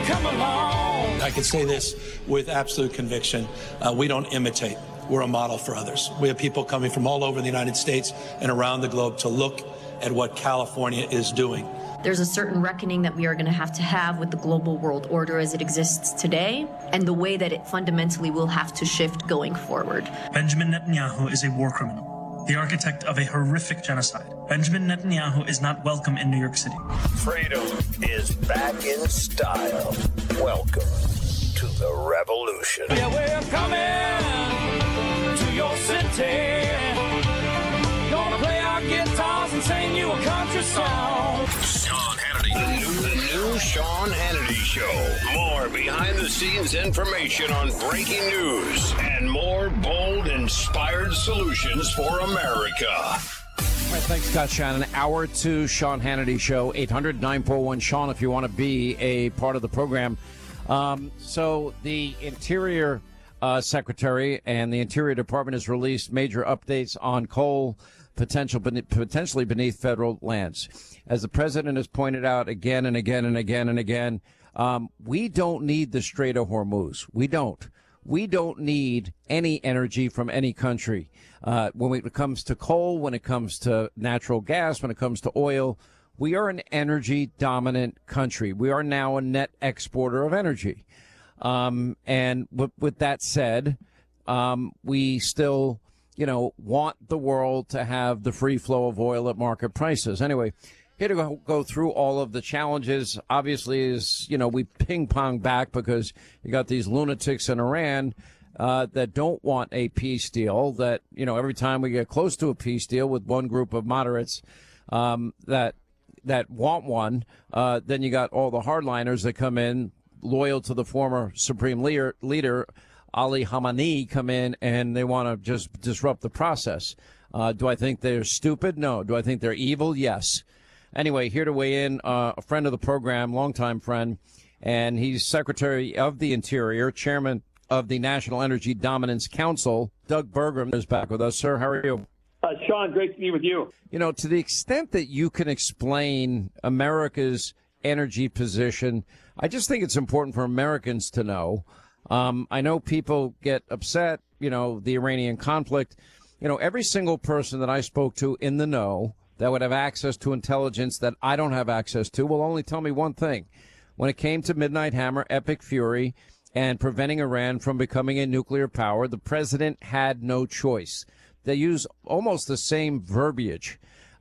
come along. I can say this with absolute conviction. We don't imitate. We're a model for others. We have people coming from all over the United States and around the globe to look at what California is doing. There's a certain reckoning that we are going to have with the global world order as it exists today, and the way that it fundamentally will have to shift going forward. Benjamin Netanyahu is a war criminal, the architect of a horrific genocide. Benjamin Netanyahu is not welcome in New York City. Freedom is back in style. Welcome to the revolution. Yeah, we're coming to your city. Gonna play our guitars and sing you a country song. Sean Hannity. The new Sean Hannity Show. More behind-the-scenes information on breaking news and more bold, inspired solutions for America. All right, thanks, Scott Shannon. Hour 2, Sean Hannity Show, 800-941-SEAN if you want to be a part of the program. So the Interior Secretary and the Interior Department has released major updates on coal potentially beneath federal lands. As the president has pointed out again and again and again and again, we don't need the Strait of Hormuz. We don't. We don't need any energy from any country. When it comes to coal, when it comes to natural gas, when it comes to oil, we are an energy-dominant country. We are now a net exporter of energy. And with that said, we still, want the world to have the free flow of oil at market prices. Anyway, here to go through all of the challenges, obviously, is, we ping-pong back because you got these lunatics in Iran that don't want a peace deal, that, every time we get close to a peace deal with one group of moderates that want one, then you got all the hardliners that come in, loyal to the former supreme leader, Ali Khamenei, come in and they want to just disrupt the process. Do I think they're stupid? No. Do I think they're evil? Yes. Anyway, here to weigh in, a friend of the program, longtime friend, and he's Secretary of the Interior, Chairman of the National Energy Dominance Council. Doug Burgum is back with us. Sir, how are you? Sean, great to be with you. To the extent that you can explain America's energy position, I just think it's important for Americans to know. I know people get upset, the Iranian conflict. Every single person that I spoke to in the know that would have access to intelligence that I don't have access to will only tell me one thing. When it came to Midnight Hammer, Epic Fury, and preventing Iran from becoming a nuclear power, the president had no choice. They use almost the same verbiage.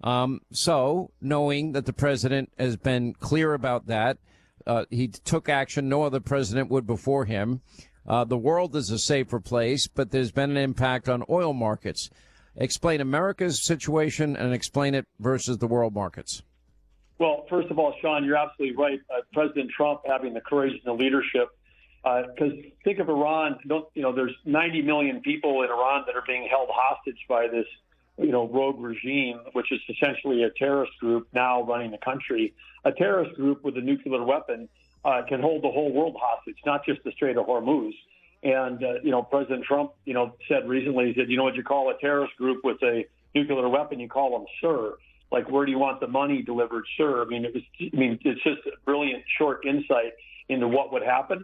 So knowing that the president has been clear about that, he took action no other president would before him. The world is a safer place, but there's been an impact on oil markets. Explain America's situation and explain it versus the world markets. Well, first of all, Sean, you're absolutely right. President Trump having the courage and the leadership, because think of Iran. There's 90 million people in Iran that are being held hostage by this, rogue regime, which is essentially a terrorist group now running the country. A terrorist group with a nuclear weapon can hold the whole world hostage, not just the Strait of Hormuz. And, President Trump, said recently, he said, what you call a terrorist group with a nuclear weapon, you call them sir. Like, where do you want the money delivered, sir? It's just a brilliant short insight into what would happen.